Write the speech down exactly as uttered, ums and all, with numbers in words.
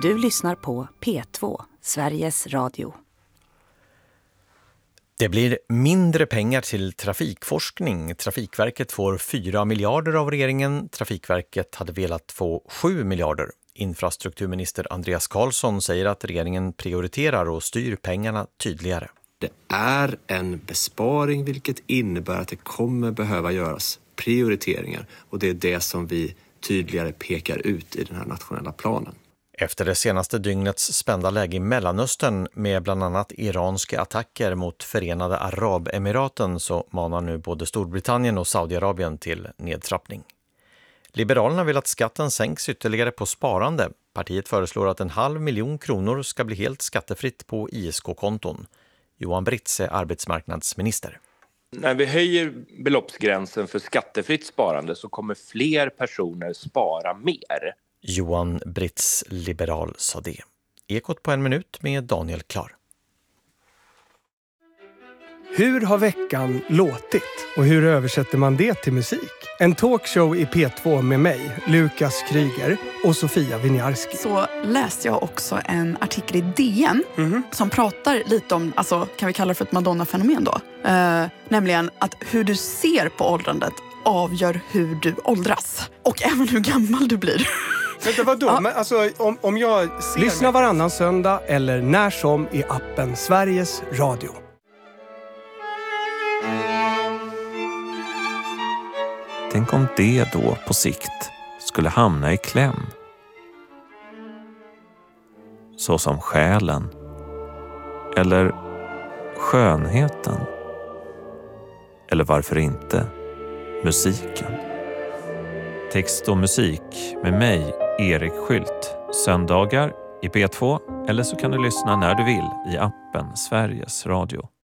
Du lyssnar på P två, Sveriges Radio. Det blir mindre pengar till trafikforskning. Trafikverket får fyra miljarder av regeringen. Trafikverket hade velat få sju miljarder. Infrastrukturminister Andreas Carlsson säger att regeringen prioriterar och styr pengarna tydligare. Det är en besparing, vilket innebär att det kommer behöva göras prioriteringar. Och det är det som vi tydligare pekar ut i den här nationella planen. Efter det senaste dygnets spända läge i Mellanöstern med bland annat iranska attacker mot Förenade Arabemiraten så manar nu både Storbritannien och Saudiarabien till nedtrappning. Liberalerna vill att skatten sänks ytterligare på sparande. Partiet föreslår att en halv miljon kronor ska bli helt skattefritt på I S K-konton. Johan Britz är arbetsmarknadsminister. När vi höjer beloppsgränsen för skattefritt sparande så kommer fler personer spara mer. Johan Britz, liberal, sa det. Ekot på en minut med Daniel Klar. Hur har veckan låtit och hur översätter man det till musik? En talkshow i P två med mig, Lukas Kryger och Sofia Winiarski. Så läste jag också en artikel i D N mm-hmm. som pratar lite om, alltså kan vi kalla det för ett Madonna-fenomen då? Uh, nämligen att hur du ser på åldrandet avgör hur du åldras. Och även hur gammal du blir. Vänta, vadå? Ja. Men alltså, om, om jag ser Lyssna mig... varannan söndag eller när som i appen Sveriges Radio. Tänk om det då på sikt skulle hamna i kläm. Så som själen. Eller skönheten. Eller varför inte musiken. Text och musik med mig, Erik Skylt. Söndagar i P två eller så kan du lyssna när du vill i appen Sveriges Radio.